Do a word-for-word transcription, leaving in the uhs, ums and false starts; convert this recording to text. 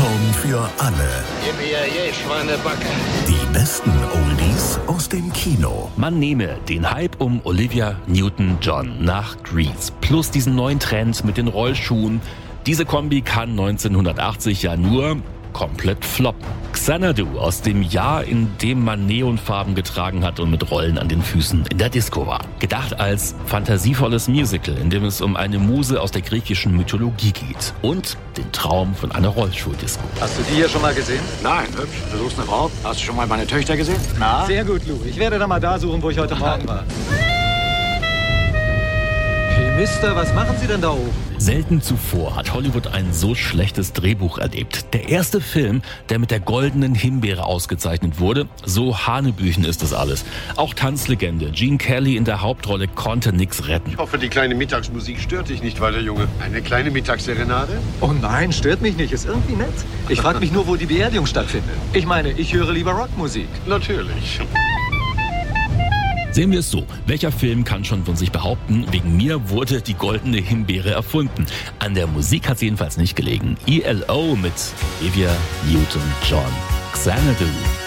Song für alle. Gib mir je, Schweinebacke. Die besten Oldies aus dem Kino. Man nehme den Hype um Olivia Newton-John nach Grease plus diesen neuen Trend mit den Rollschuhen. Diese Kombi kann neunzehnhundertachtzig ja nur komplett floppen. Xanadu aus dem Jahr, in dem man Neonfarben getragen hat und mit Rollen an den Füßen in der Disco war. Gedacht als fantasievolles Musical, in dem es um eine Muse aus der griechischen Mythologie geht. Und den Traum von einer Rollschuhdisco. Hast du die hier schon mal gesehen? Nein, hübsch. Du suchst eine Frau? Hast du schon mal meine Töchter gesehen? Na? Sehr gut, Lou. Ich werde dann mal da suchen, wo ich heute Morgen war. Hey, Mister, was machen Sie denn da oben? Selten zuvor hat Hollywood ein so schlechtes Drehbuch erlebt. Der erste Film, der mit der goldenen Himbeere ausgezeichnet wurde, so hanebüchen ist das alles. Auch Tanzlegende Gene Kelly in der Hauptrolle konnte nix retten. Ich hoffe, die kleine Mittagsmusik stört dich nicht weiter, Junge. Eine kleine Mittagsserenade? Oh nein, stört mich nicht. Ist irgendwie nett. Ich frage mich nur, wo die Beerdigung stattfindet. Ich meine, ich höre lieber Rockmusik. Natürlich. Sehen wir es so, welcher Film kann schon von sich behaupten, wegen mir wurde die goldene Himbeere erfunden. An der Musik hat es jedenfalls nicht gelegen. E L O mit Olivia Newton-John. Xanadu.